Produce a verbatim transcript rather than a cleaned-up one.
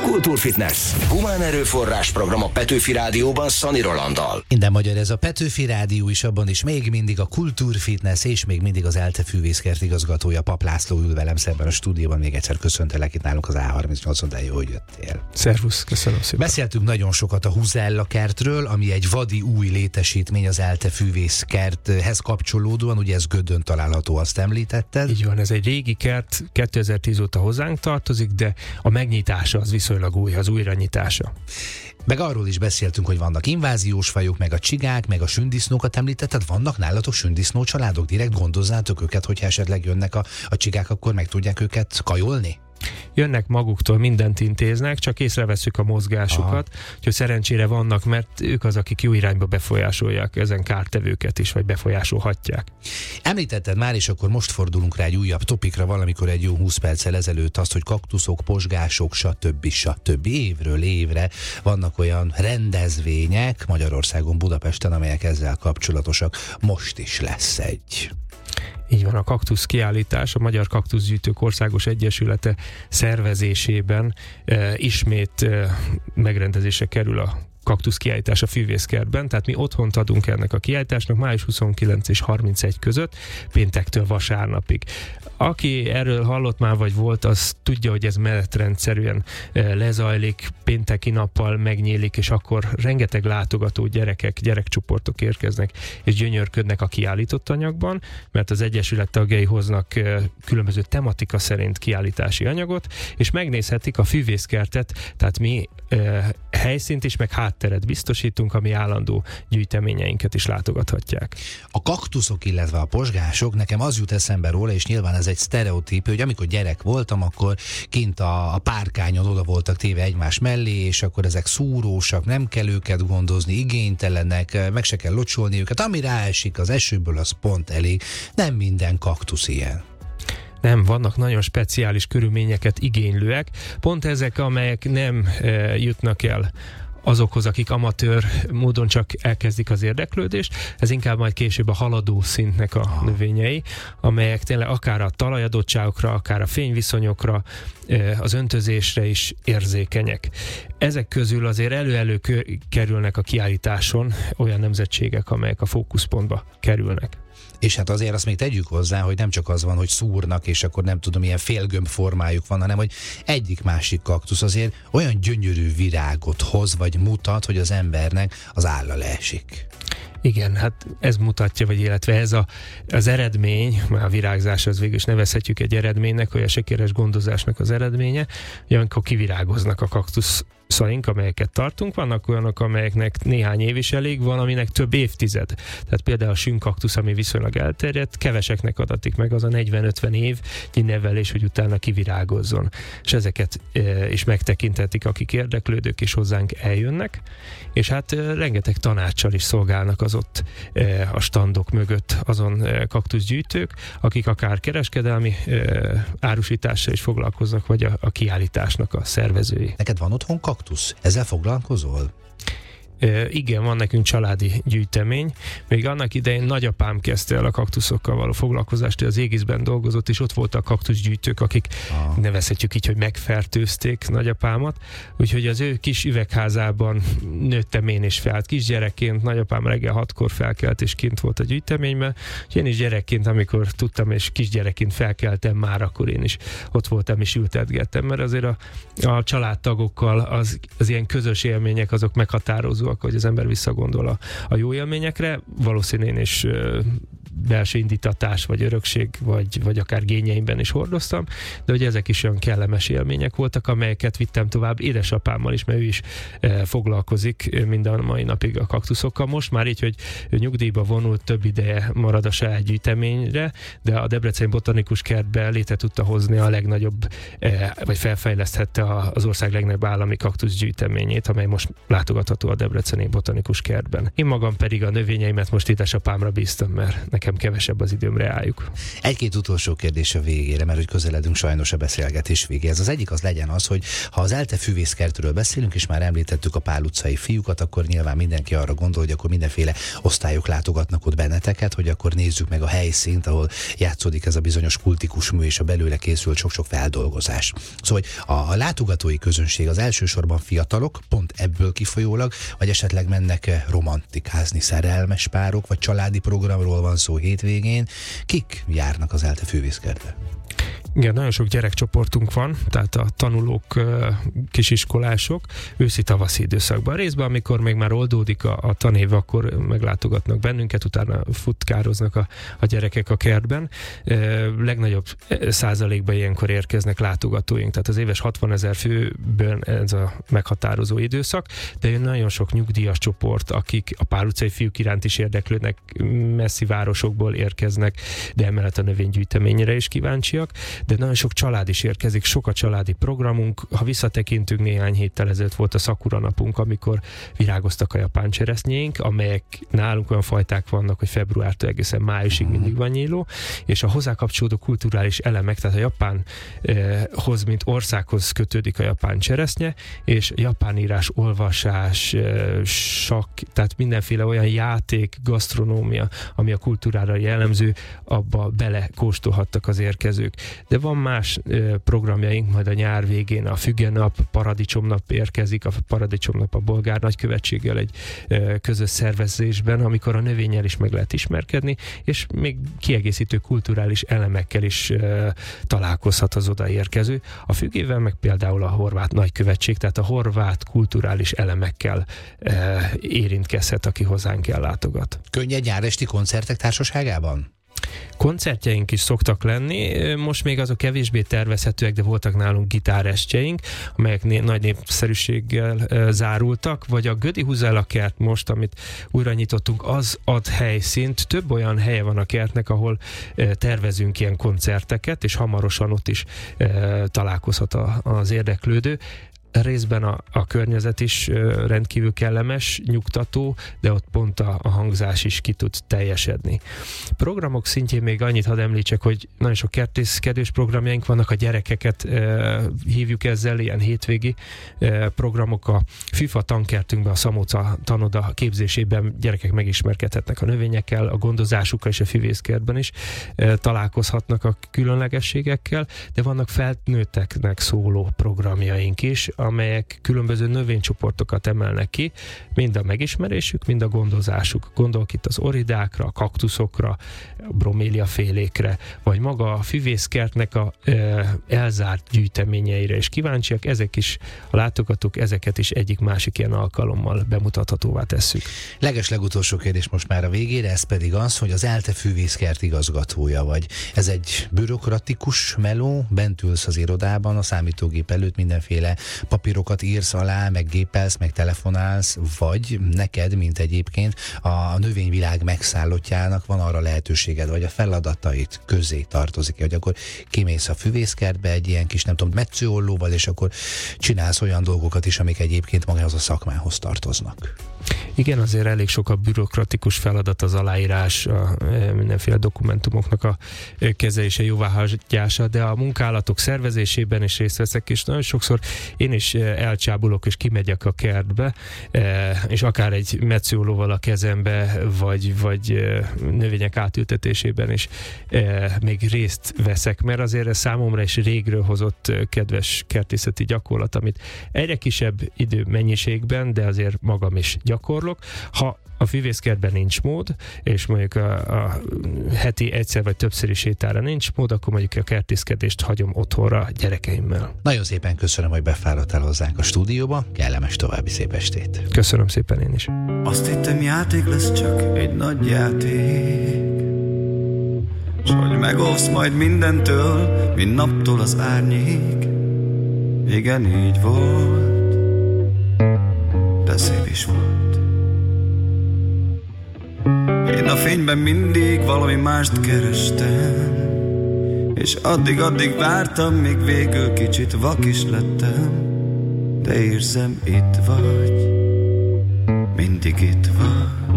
Kultúrfitness. Humán erőforrás program a Petőfi Rádióban Szani Rolanddal. Minden magyar ez a Petőfi Rádió is, abban is még mindig a Kultúrfitness, és még mindig az ELTE fűvészkert igazgatója, Pap László ül velem szemben a stúdióban. Még egyszer köszöntelek itt nálunk az á harmincnyolcon, de jó, hogy jöttél. Szervusz, köszönöm szépen. Beszéltünk nagyon sokat a Huzella kertről, ami egy vadi új létesítmény az ELTE fűvészkerthez kapcsolódóan, ugye ez Gödön található, azt említetted. Így van, ez egy régi kert, kétezer-tíz óta hozzánk tartozik, de a megnyitása az viszonylag új, az újranyitása. Meg arról is beszéltünk, hogy vannak inváziós fajok, meg a csigák, meg a sündisznókat említetted. Vannak nálatok sündisznó családok? Direkt gondozzátok őket, hogyha esetleg jönnek a, a csigák, akkor meg tudják őket kajolni? Jönnek maguktól, mindent intéznek, csak észreveszünk a mozgásukat, úgyhogy szerencsére vannak, mert ők az, akik jó irányba befolyásolják ezen kártevőket is, vagy befolyásolhatják. Említetted már, és akkor most fordulunk rá egy újabb topikra, valamikor egy jó húsz perccel ezelőtt azt, hogy kaktuszok, pozsgások, stb. stb. Évről évre vannak olyan rendezvények Magyarországon, Budapesten, amelyek ezzel kapcsolatosak. Most is lesz egy. Így van, a kaktusz kiállítás, a Magyar Kaktuszgyűjtők Országos Egyesülete szervezésében e, ismét e, megrendezésre kerül a kaktusz kiállítás a fűvészkertben, tehát mi otthont adunk ennek a kiállításnak május huszonkilenc és harmincegy között, péntektől vasárnapig. Aki erről hallott már, vagy volt, az tudja, hogy ez menetrendszerűen lezajlik, pénteki nappal megnyílik, és akkor rengeteg látogató, gyerekek, gyerekcsoportok érkeznek, és gyönyörködnek a kiállított anyagban, mert az Egyesület tagjai hoznak különböző tematika szerint kiállítási anyagot, és megnézhetik a fűvészkertet, tehát mi helyszínt is, meg hátteret biztosítunk, ami állandó gyűjteményeinket is látogathatják. A kaktuszok, illetve a pozsgások, nekem az jut eszembe róla, és nyilván ez egy sztereotíp, hogy amikor gyerek voltam, akkor kint a, a párkányon oda voltak téve egymás mellé, és akkor ezek szúrósak, nem kell őket gondozni, igénytelenek, meg se kell locsolni őket, ami ráesik az esőből, az pont elég. Nem minden kaktusz ilyen. Nem, vannak nagyon speciális körülményeket igénylőek, pont ezek, amelyek nem e, jutnak el azokhoz, akik amatőr módon csak elkezdik az érdeklődést, ez inkább majd később a haladó szintnek a növényei, amelyek tényleg akár a talajadottságokra, akár a fényviszonyokra, az öntözésre is érzékenyek. Ezek közül azért elő-elő kerülnek a kiállításon olyan nemzetségek, amelyek a fókuszpontba kerülnek. És hát azért azt még tegyük hozzá, hogy nem csak az van, hogy szúrnak, és akkor nem tudom, ilyen félgömb formájuk van, hanem hogy egyik-másik kaktusz azért olyan gyönyörű virágot hoz, vagy mutat, hogy az embernek az álla leesik. Igen, hát ez mutatja, vagy illetve ez a, az eredmény, már a virágzás az végül is nevezhetjük egy eredménynek, vagy a sikeres gondozásnak az eredménye, hogy amikor kivirágoznak a kaktuszaink, amelyeket tartunk, vannak olyanok, amelyeknek néhány év is elég, van, aminek több évtized. Tehát például a sünkkaktusz, ami viszonylag elterjedt, keveseknek adatik meg az a negyven-ötven év nevelés, hogy utána kivirágozzon. És ezeket e, is megtekinthetik, akik érdeklődők és hozzánk eljönnek, és hát e, rengeteg tanácssal is szolgálnak az ott e, a standok mögött azon e, kaktuszgyűjtők, akik akár kereskedelmi e, árusítással is foglalkoznak, vagy a, a kiállításnak a szervezői. Neked van otthon kaktusz? Ezzel foglalkozol? E, igen, van nekünk családi gyűjtemény. Még annak idején nagyapám kezdte el a kaktuszokkal való foglalkozást, az Égiszben dolgozott, és ott voltak kaktuszgyűjtők, akik ah. nevezhetjük így, hogy megfertőzték nagyapámat. Úgyhogy az ő kis üvegházában nőttem én is fel. Kisgyerekként nagyapám reggel hatkor felkelt, és kint volt a gyűjteményben. És én is gyerekként, amikor tudtam, és kisgyerekként felkeltem már, akkor én is ott voltam, és ültetgettem, mert azért a, a családtagokkal az, az ilyen közös élmények, azok meghatározó, hogy az ember visszagondol a, a jó élményekre, valószínűleg én is ö, belső indítatás, vagy örökség, vagy, vagy akár gényeimben is hordoztam, de hogy ezek is olyan kellemes élmények voltak, amelyeket vittem tovább édesapámmal is, mert ő is e, foglalkozik minden mai napig a kaktuszokkal. Most már így, hogy ő nyugdíjba vonult, több ideje marad a saját gyűjteményre, de a Debreceni Botanikus Kertbe létre tudta hozni a legnagyobb, e, vagy felfejleszthette a, az ország legnagyobb állami kaktuszgyűjteményét, amely most látogatható a Debreceni Botanikus Kertben. Én magam pedig a növényeimet most édesapámra bíztam, mert nekem nekem kevesebb az időm, reáljuk. Egy-két utolsó kérdés a végére, mert hogy közeledünk sajnos a beszélgetés végéhez. Az egyik az legyen az, hogy ha az ELTE füvészkertről beszélünk, és már említettük a Pál utcai fiúkat, akkor nyilván mindenki arra gondol, hogy akkor mindenféle osztályok látogatnak ott benneteket, hogy akkor nézzük meg a helyszínt, ahol játszódik ez a bizonyos kultikus mű, és a belőle készült sok-sok feldolgozás. Szóval a, a látogatói közönség az elsősorban fiatalok, pont ebből kifolyólag, vagy esetleg mennek romantikázni szerelmes párok, vagy családi programról van szó hétvégén. Kik járnak az ELTE füvészkertbe? Igen, nagyon sok gyerekcsoportunk van, tehát a tanulók, kisiskolások őszi-tavaszi időszakban. Részben, amikor még már oldódik a, a tanév, akkor meglátogatnak bennünket, utána futkároznak a, a gyerekek a kertben. E, legnagyobb százalékban ilyenkor érkeznek látogatóink, tehát az éves hatvanezer főből ez a meghatározó időszak, de jön nagyon sok nyugdíjas csoport, akik a Pál utcai fiúk iránt is érdeklődnek, messzi városokból érkeznek, de emellett a növénygyűjteményre is kíváncsiak. De nagyon sok család is érkezik, sok a családi programunk. Ha visszatekintünk, néhány héttel ezelőtt volt a Sakura napunk, amikor virágoztak a japán cseresznyéink, amelyek nálunk olyan fajták vannak, hogy februártól egészen májusig mindig van nyíló, és a hozzá kapcsolódó kulturális elemek, tehát a Japánhoz, mint országhoz kötődik a japán cseresznye, és japán írás, olvasás, sakk, tehát mindenféle olyan játék, gasztronómia, ami a kultúrára jellemző, abba belekóstolhattak az érkezők. De van más ö, programjaink, majd a nyár végén a Fügenap, Paradicsomnap érkezik, a Paradicsomnap a bolgár nagykövetséggel egy ö, közös szervezésben, amikor a növényel is meg lehet ismerkedni, és még kiegészítő kulturális elemekkel is ö, találkozhat az odaérkező. A Fügével meg például a horvát nagykövetség, tehát a horvát kulturális elemekkel ö, érintkezhet, aki hozzánk ellátogat. Könnyed nyáresti koncertek társaságában? Koncertjeink is szoktak lenni, most még azok kevésbé tervezhetőek, de voltak nálunk gitárestjeink, amelyek né- nagy népszerűséggel e, zárultak, vagy a Gödi Huzella kert most, amit újra nyitottunk, az ad helyszínt. Több olyan helye van a kertnek, ahol e, tervezünk ilyen koncerteket, és hamarosan ott is e, találkozhat a, az érdeklődő. Részben a, a környezet is ö, rendkívül kellemes, nyugtató, de ott pont a, a hangzás is ki tud teljesedni. Programok szintjén még annyit hadd említsek, hogy nagyon sok kertészkedős programjaink vannak, a gyerekeket ö, hívjuk ezzel, ilyen hétvégi ö, programok. A FIFA tankertünkben, a Szamóca tanoda képzésében gyerekek megismerkedhetnek a növényekkel, a gondozásukkal és a füvészkertben is ö, találkozhatnak a különlegességekkel, de vannak felnőtteknek szóló programjaink is, amelyek különböző növénycsoportokat emelnek ki, mind a megismerésük, mind a gondozásuk. Gondolk itt az oridákra, a kaktuszokra, a broméliafélékre, vagy maga a füvészkertnek a e, elzárt gyűjteményeire is kíváncsiak. Ezek is, a látogatók ezeket is egyik-másik ilyen alkalommal bemutathatóvá tesszük. Leges legutolsó kérdés most már a végére, ez pedig az, hogy az ELTE füvészkert igazgatója vagy. Ez egy bürokratikus meló, bent ülsz az irodában, a számítógép előtt mindenféle papírokat írsz alá, meg gépelsz, meg telefonálsz, vagy neked, mint egyébként a növényvilág megszállottjának van arra lehetőséged, vagy a feladatait közé tartozik, hogy akkor kimész a füvészkertbe egy ilyen kis, nem tudom, metszőollóval, és akkor csinálsz olyan dolgokat is, amik egyébként magához a szakmához tartoznak. Igen, azért elég sok a bürokratikus feladat, az aláírás, a mindenféle dokumentumoknak a kezelése, jóváhagyása, de a munkálatok szervezésében is részt veszek, és nagyon sokszor én is elcsábulok, és kimegyek a kertbe, és akár egy metszőollóval a kezembe, vagy, vagy növények átültetésében is még részt veszek, mert azért ez számomra is régről hozott kedves kertészeti gyakorlat, amit egyre kisebb idő mennyiségben, de azért magam is gyakorlok. Ha a füvészkertben nincs mód, és mondjuk a, a heti egyszer vagy többszöri sétára nincs mód, akkor mondjuk a kertészkedést hagyom otthonra a gyerekeimmel. Nagyon szépen köszönöm, hogy befáradtál hozzánk a stúdióba. Kellemes további szép estét. Köszönöm szépen én is. Azt hittem, játék lesz, csak egy nagy játék, s hogy megóvsz majd mindentől, mint naptól az árnyék. Igen, így volt, de szép is volt. Én a fényben mindig valami mást kerestem, és addig-addig vártam, míg végül kicsit vak is lettem. De érzem, itt vagy, mindig itt vagy.